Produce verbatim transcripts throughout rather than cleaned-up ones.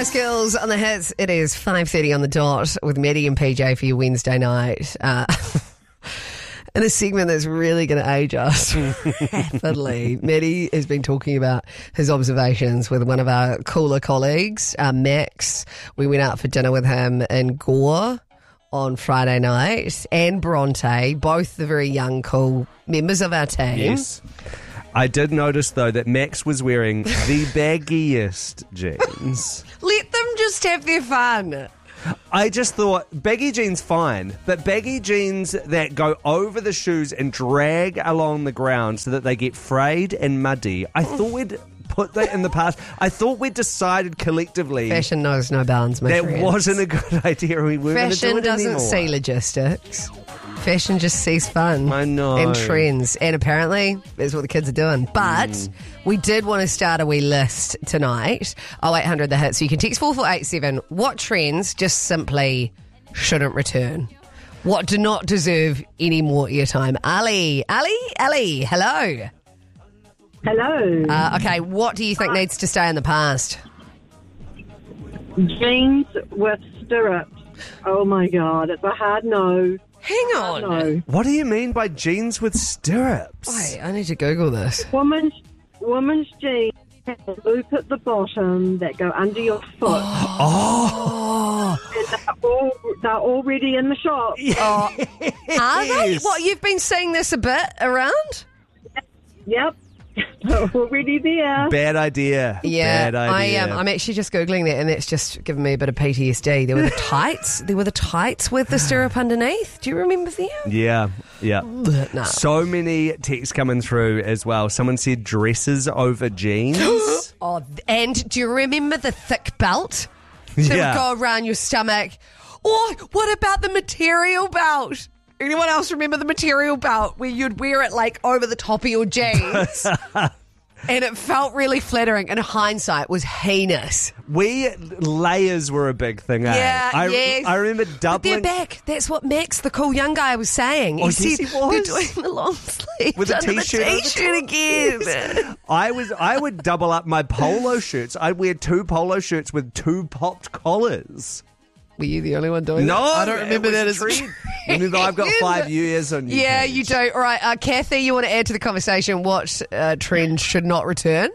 Spice Girls on the hits. It is five thirty on the dot with Maddie and P J for your Wednesday night. Uh, in a segment that's really going to age us rapidly. Maddie has been talking about his observations with one of our cooler colleagues, uh, Max. We went out for dinner with him in Gore on Friday night, and Bronte, both the very young, cool members of our team. Yes. I did notice, though, that Max was wearing the baggiest jeans. Let them just have their fun. I just thought, baggy jeans, fine, but baggy jeans that go over the shoes and drag along the ground so that they get frayed and muddy, I thought we'd put that in the past. I thought we'd decided collectively Fashion knows no bounds, my that friends. wasn't a good idea. We weren't going to do Fashion it doesn't anymore. see logistics. Fashion just sees fun. I know. And trends. And apparently, that's what the kids are doing. But mm. we did want to start a wee list tonight. oh eight hundred the hit. So you can text four four eight seven. What trends just simply shouldn't return? What do not deserve any more airtime? Ali. Ali? Ali. Hello. Hello. Uh, okay, what do you think needs to stay in the past? Jeans with stirrups. Oh my God, it's a hard no. Hang on. No. What do you mean by jeans with stirrups? Wait, I need to Google this. Women's, women's jeans have a loop at the bottom that go under your foot. Oh. And they're, all, they're already in the shop. Oh, are they? What, you've been seeing this a bit around? Yep. They're already there. Bad idea. Yeah, Bad I idea. am. Um, I'm actually just Googling that, and that's just given me a bit of P T S D. There were the tights. There were the tights with the stirrup underneath. Do you remember them? Yeah, yeah. No. So many texts coming through as well. Someone said dresses over jeans. Oh, and do you remember the thick belt that Yeah. would go around your stomach? Oh, what about the material belt? Anyone else remember the material belt where you'd wear it like over the top of your jeans? And it felt really flattering. In hindsight, was heinous. We layers were a big thing. Eh? Yeah, I, yes. I remember But doubling they're back. That's what Max, the cool young guy, was saying. Oh, he yes, said he was. they're doing the long sleeve With a under t-shirt the over the t-shirt again. I was. I would double up my polo shirts. I'd wear two polo shirts with two popped collars. Were you the only one doing No, that? I don't it remember was that a as trend. Remember, I've got five years on you. Yeah, Paige. you do. All right, uh, Kathy, you want to add to the conversation what uh, trend should not return?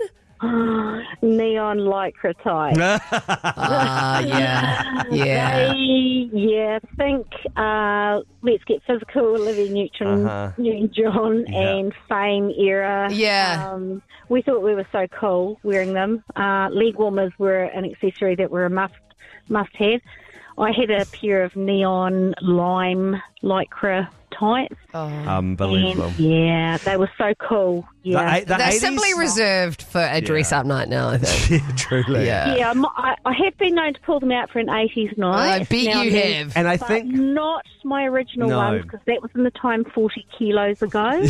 Neon lycra type. Ah, yeah, yeah. They, yeah, think uh, Let's Get Physical, Olivia Newton, Uh-huh. Newton-John, Yeah. and Fame era. Yeah. Um, we thought we were so cool wearing them. Uh, leg warmers were an accessory that were a must must have. I had a pair of neon lime lycra tights. Unbelievable. And, yeah, they were so cool. Yeah. The, the They're eighties simply reserved for a dress-up night now, I think. Yeah, truly. Yeah. Yeah, I'm- I, I have been known to pull them out for an eighties night. I bet now you and then, have. And I but think not my original No. ones, because that was in the time forty kilos ago.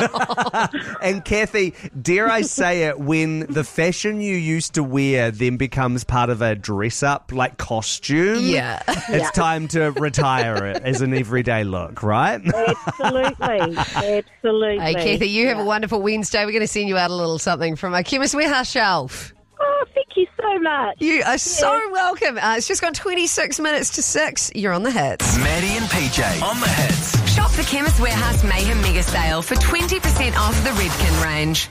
And Kathy, dare I say it, when the fashion you used to wear then becomes part of a dress-up, like, costume, Yeah. it's time to retire it as an everyday look, right? Absolutely. Absolutely. Hey, Kathy, you have Yeah. a wonderful Wednesday. We're going to send you out a little something from our Chemist Warehouse shelf. Oh, thank you so much. You are so welcome. Uh, it's just gone twenty-six minutes to six. You're on the hits. Maddie and P J on the hits. Shop the Chemist Warehouse Mayhem Mega Sale for twenty percent off the Redken range.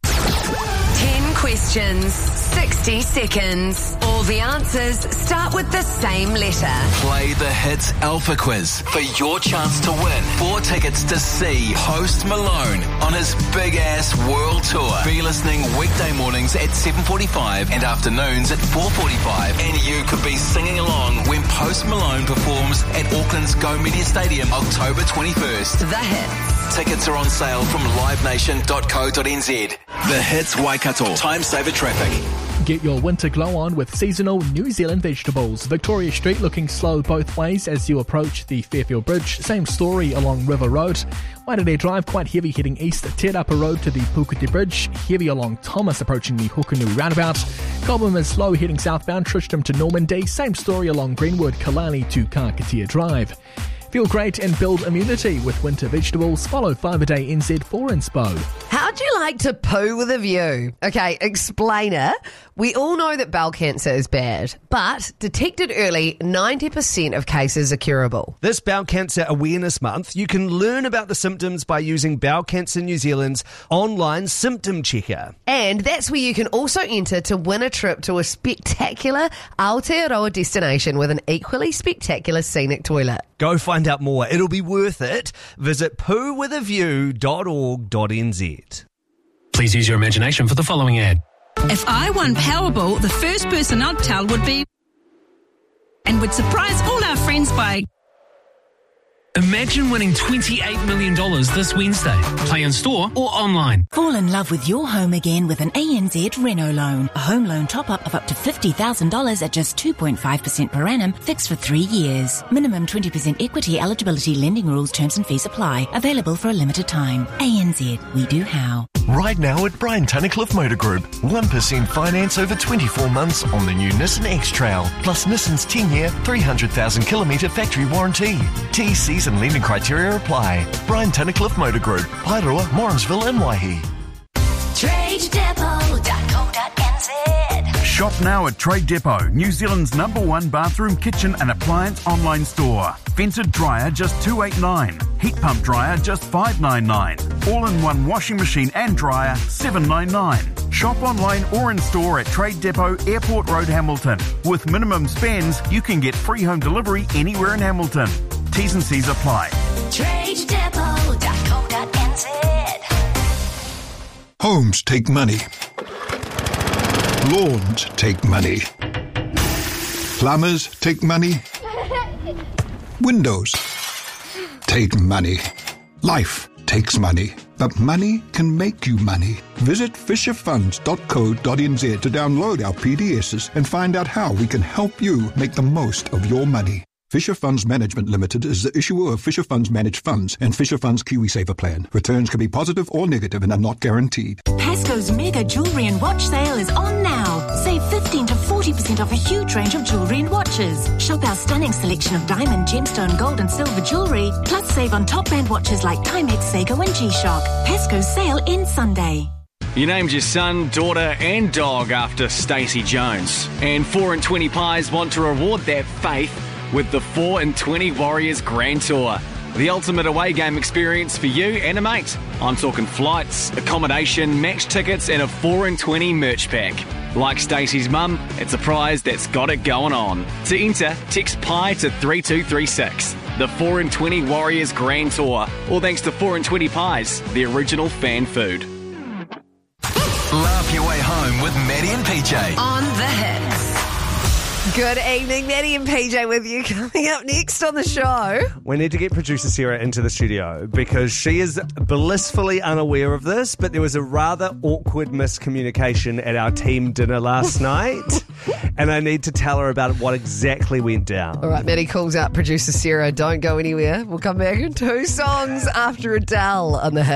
ten questions, sixty seconds. All the answers start with the same letter. Play the Hits Alpha Quiz for your chance to win four tickets to see Post Malone on his big-ass world tour. Be listening weekday mornings at seven forty-five and afternoons at four forty-five. And you could be singing along when Post Malone performs at Auckland's Go Media Stadium October twenty-first. The hits. Tickets are on sale from live nation dot co dot n z. The Hits Waikato. Time saver traffic. Get your winter glow on with seasonal New Zealand vegetables. Victoria Street looking slow both ways as you approach the Fairfield Bridge. Same story along River Road. Waitanere Drive quite heavy heading east. Te Rapa Road to the Puketi Bridge. Heavy along Thomas approaching the Hukunu roundabout. Cobham is slow heading southbound Tristram to Normandy. Same story along Greenwood, Kalani to Kakatea Drive. Feel great and build immunity with winter vegetables. Follow five a day N Z for inspo. How'd you like to poo with a view? Okay, explainer. We all know that bowel cancer is bad, but detected early, ninety percent of cases are curable. This Bowel Cancer Awareness Month, you can learn about the symptoms by using Bowel Cancer New Zealand's online symptom checker. And that's where you can also enter to win a trip to a spectacular Aotearoa destination with an equally spectacular scenic toilet. Go find out more. It'll be worth it. Visit poo with a view dot org dot n z. Please use your imagination for the following ad. If I won Powerball, the first person I'd tell would be... and would surprise all our friends by... Imagine winning twenty-eight million dollars this Wednesday. Play in store or online. Fall in love with your home again with an A N Z Reno loan. A home loan top-up of up to fifty thousand dollars at just two point five percent per annum, fixed for three years. Minimum twenty percent equity eligibility, lending rules, terms and fees apply. Available for a limited time. A N Z, we do how. Right now at Brian Tunnicliffe Motor Group, one percent finance over twenty-four months on the new Nissan X-Trail, plus Nissan's ten-year, three hundred thousand kilometre factory warranty. T Cs and lending criteria apply. Brian Tunnicliffe Motor Group, Pairua, Morrinsville and Waihi. trade depot dot co dot n z. Shop now at Trade Depot, New Zealand's number one bathroom, kitchen and appliance online store. Vented dryer just two hundred eighty-nine dollars. Heat pump dryer just five hundred ninety-nine dollars. All-in-one washing machine and dryer seven hundred ninety-nine dollars. Shop online or in store at Trade Depot, Airport Road, Hamilton. With minimum spends, you can get free home delivery anywhere in Hamilton. T's and C's apply. trade depot dot co dot n z. Homes take money. Lawns take money. Plumbers take money. Windows take money. Life takes money. But money can make you money. Visit fisher funds dot co dot n z to download our P D Ss and find out how we can help you make the most of your money. Fisher Funds Management Limited is the issuer of Fisher Funds Managed Funds and Fisher Funds KiwiSaver Plan. Returns can be positive or negative and are not guaranteed. Pasco's mega jewellery and watch sale is on now. Save fifteen to forty percent off a huge range of jewellery and watches. Shop our stunning selection of diamond, gemstone, gold and silver jewellery. Plus save on top brand watches like Timex, Seiko and G-Shock. Pasco's sale ends Sunday. You named your son, daughter and dog after Stacey Jones. And four and twenty Pies want to reward that faith with the four and twenty Warriors Grand Tour. The ultimate away game experience for you and a mate. I'm talking flights, accommodation, match tickets and a four and twenty merch pack. Like Stacey's mum, it's a prize that's got it going on. To enter, text PIE to three two three six. The four and twenty Warriors Grand Tour. All thanks to four and twenty Pies, the original fan food. Laugh your way home with Maddie and P J. On the hits. Good evening, Maddie and P J with you. Coming up next on the show. We need to get producer Sarah into the studio because she is blissfully unaware of this, but there was a rather awkward miscommunication at our team dinner last night, and I need to tell her about what exactly went down. All right, Maddie calls out producer Sarah. Don't go anywhere. We'll come back in two songs after Adele on the hit.